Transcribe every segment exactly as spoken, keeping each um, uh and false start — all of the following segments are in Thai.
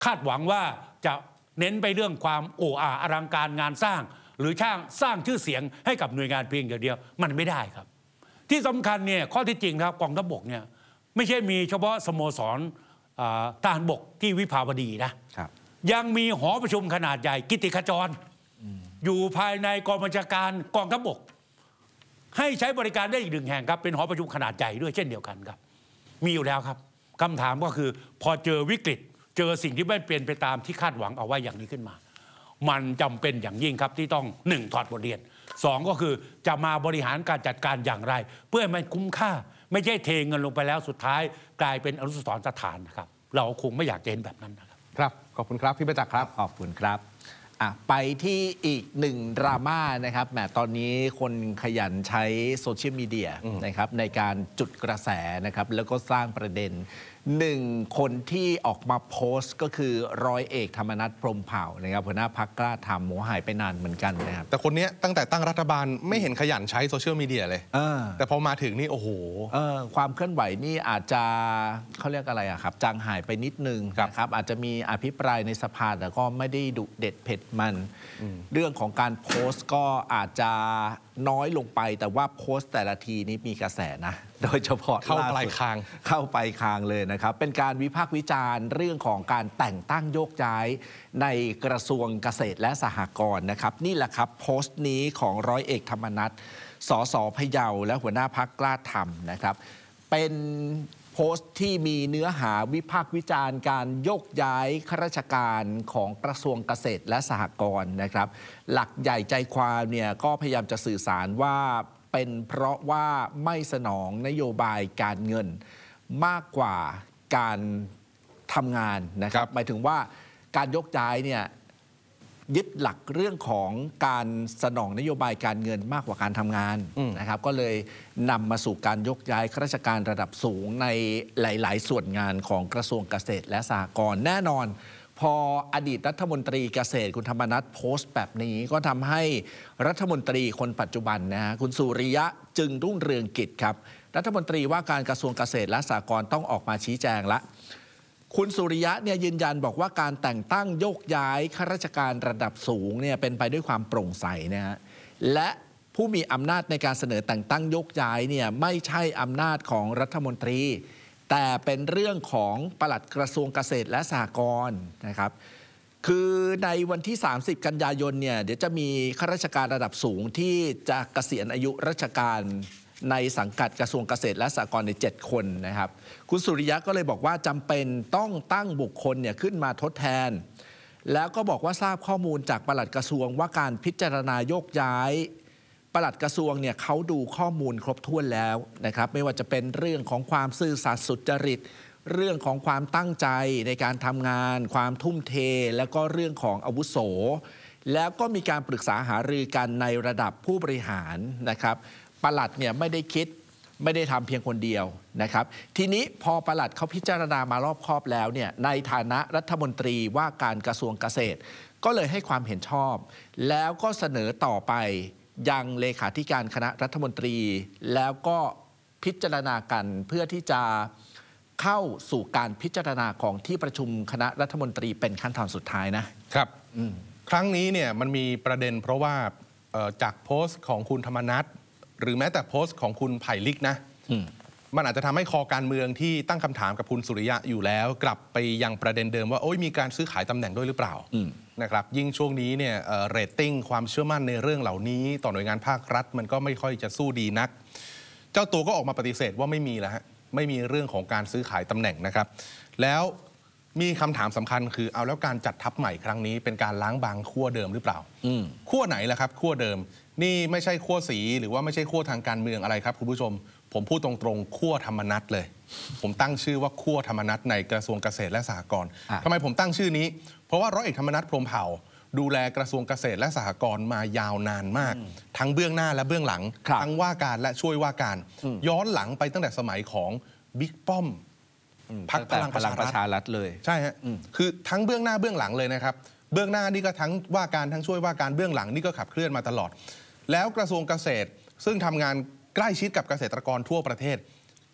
คาดหวังว่าจะเน้นไปเรื่องความโอ้อาอลังการงานสร้างหรือช่างสร้างชื่อเสียงให้กับหน่วยงานเพียงอย่างเดียวมันไม่ได้ครับที่สำคัญเนี่ยข้อที่จริงครับกองทัพบกเนี่ยไม่ใช่มีเฉพาะสโมสรทหารบกที่วิภาวดีนะยังมีหอประชุมขนาดใหญ่กิตติขจรอยู่ภายในกองบัญชาการกองทัพบกให้ใช้บริการได้อีกหนึ่งแห่งครับเป็นหอประชุมขนาดใหญ่ด้วยเช่นเดียวกันครับมีอยู่แล้วครับคำถามก็คือพอเจอวิกฤตเจอสิ่งที่ไม่เป็นไปตามที่คาดหวังเอาไว้อย่างนี้ขึ้นมามันจำเป็นอย่างยิ่งครับที่ต้องหนึ่งถอดบทเรียนสองก็คือจะมาบริหารการจัดการอย่างไรเพื่อให้มันคุ้มค่าไม่ใช่เทเงินลงไปแล้วสุดท้ายกลายเป็นอนุสรณ์สถานนะครับเราคงไม่อยากเห็นแบบนั้นนะครับครับขอบคุณครับพี่ประจักษ์ครับขอบคุณครับไปที่อีกหนึ่งดราม่านะครับแหมตอนนี้คนขยันใช้โซเชียลมีเดียนะครับในการจุดกระแสนะครับแล้วก็สร้างประเด็นหนึ่งคนที่ออกมาโพสต์ก็คือร้อยเอกธรรมนัสพรหมเผ่านะครับหัวหน้าพรรคกล้าทำหมูหายไปนานเหมือนกันนะครับแต่คนนี้ตั้งแต่ตั้งรัฐบาลไม่เห็นขยันใช้โซเชียลมีเดียเลยแต่พอมาถึงนี่โอ้โหความเคลื่อนไหวนี่อาจจะเขาเรียกอะไรอะครับจางหายไปนิดนึงนะครับอาจจะมีอภิปรายในสภาแต่ก็ไม่ได้ดุเด็ดเผ็ดมันเรื่องของการโพสต์ก็อาจจะน้อยลงไปแต่ว่าโพสต์แต่ละทีนี้มีกระแสนะโดยเฉพาะเข้าปลายคางเข้าไปคางเลยนะครับเป็นการวิพากษ์วิจารณ์เรื่องของการแต่งตั้งโยกย้ายในกระทรวงเกษตรและสหกรณ์นะครับนี่แหละครับโพสต์นี้ของร้อยเอกธรรมนัสสสพะเยาและหัวหน้าพรรคกล้าทำนะครับเป็นโพสต์ที่มีเนื้อหาวิพากษ์วิจารณ์การโยกย้ายข้าราชการของกระทรวงเกษตรและสหกรณ์นะครับหลักใหญ่ใจความเนี่ยก็พยายามจะสื่อสารว่าเป็นเพราะว่าไม่สนองนโยบายการเงินมากกว่าการทำงานนะครับหมายถึงว่าการยกย้ายเนี่ยยึดหลักเรื่องของการสนองนโยบายการเงินมากกว่าการทำงานนะครับก็เลยนำมาสู่การยกย้ายข้าราชการระดับสูงในหลายๆส่วนงานของกระทรวงเกษตรและสหกรณ์แน่นอนพออดีตรัฐมนตรีเกษตรคุณธรรมนัสโพสต์แบบนี้ก็ทำให้รัฐมนตรีคนปัจจุบันนะฮะคุณสุริยะจึงรุ่งเรืองกิจครับรัฐมนตรีว่าการกระทรวงเกษตรและสหกรณ์ต้องออกมาชี้แจงละคุณสุริยะเนี่ยยืนยันบอกว่าการแต่งตั้งโยกย้ายข้าราชการระดับสูงเนี่ยเป็นไปด้วยความโปร่งใสนะฮะและผู้มีอำนาจในการเสนอแต่งตั้งโยกย้ายเนี่ยไม่ใช่อำนาจของรัฐมนตรีแต่เป็นเรื่องของปลัดกระทรวงเกษตรและสหกรณ์นะครับคือในวันที่สามสิบกันยายนเนี่ยเดี๋ยวจะมีข้าราชการระดับสูงที่จะเกษียณอายุราชการในสังกัดกระทรวงเกษตรและสหกรณ์ในเจ็ดคนนะครับคุณสุริยะก็เลยบอกว่าจำเป็นต้องตั้งบุคคลเนี่ยขึ้นมาทดแทนแล้วก็บอกว่าทราบข้อมูลจากปลัดกระทรวงว่าการพิจารณาโยกย้ายปลัดกระทรวงเนี่ยเขาดูข้อมูลครบถ้วนแล้วนะครับไม่ว่าจะเป็นเรื่องของความซื่อสัตย์สุจริตเรื่องของความตั้งใจในการทำงานความทุ่มเทแล้วก็เรื่องของอาวุโสแล้วก็มีการปรึกษาหารือกันในระดับผู้บริหารนะครับปลัดเนี่ยไม่ได้คิดไม่ได้ทำเพียงคนเดียวนะครับทีนี้พอปลัดเขาพิจารณามารอบคอบแล้วเนี่ยในฐานะรัฐมนตรีว่าการกระทรวงเกษตรก็เลยให้ความเห็นชอบแล้วก็เสนอต่อไปยังเลขาธิการคณะรัฐมนตรีแล้วก็พิจารณากันเพื่อที่จะเข้าสู่การพิจารณาของที่ประชุมคณะรัฐมนตรีเป็นขั้นตอนสุดท้ายนะครับครั้งนี้เนี่ยมันมีประเด็นเพราะว่าจากโพสต์ของคุณธรรมนัสหรือแม้แต่โพสต์ของคุณไผ่ลิกนะมันอาจจะทำให้คอการเมืองที่ตั้งคำถามกับคุณสุริยะอยู่แล้วกลับไปยังประเด็นเดิมว่าโอ้ยมีการซื้อขายตำแหน่งด้วยหรือเปล่านะครับยิ่งช่วงนี้เนี่ยเรตติ้งความเชื่อมั่นในเรื่องเหล่านี้ต่อหน่วยงานภาครัฐมันก็ไม่ค่อยจะสู้ดีนักเจ้าตัวก็ออกมาปฏิเสธว่าไม่มีแล้วฮะไม่มีเรื่องของการซื้อขายตำแหน่งนะครับแล้วมีคำถามสำคัญคือเอาแล้วการจัดทัพใหม่ครั้งนี้เป็นการล้างบางขั้วเดิมหรือเปล่าขั้วไหนล่ะครับขั้วเดิมนี่ไม่ใช่ขั้วสีหรือว่าไม่ใช่ขั้วทางการเมืองอะไรครับคุณผู้ชมผมพูดตรงๆขั้วธรรมนัสเลยผมตั้งชื่อว่าขั้วธรรมนัสในกระทรวงเกษตรและสหกรณ์ทำไมผมตั้งชื่อนี้เพราะว่าร้อยเอกธรรมนัสพรหมเผ่าดูแลกระทรวงเกษตรและสหกรณ์มายาวนานมากทั้งเบื้องหน้าและเบื้องหลังทั้งว่าการและช่วยว่าการย้อนหลังไปตั้งแต่สมัยของบิ๊กป้อมพรรคพลังประชารัฐเลยใช่ฮะคือทั้งเบื้องหน้าเบื้องหลังเลยนะครับเบื้องหน้านี่ก็ทั้งว่าการทั้งช่วยว่าการเบื้องหลังนี่ก็ขับเคลื่อนมาตลอดแล้วกระทรวงเกษตรซึ่งทำงานใกล้ชิดกับเกษตรกรทั่วประเทศ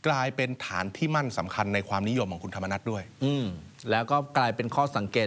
กลายเป็นฐานที่มั่นสำคัญในความนิยมของคุณธรรมนัฐด้วยอืมแล้วก็กลายเป็นข้อสังเกต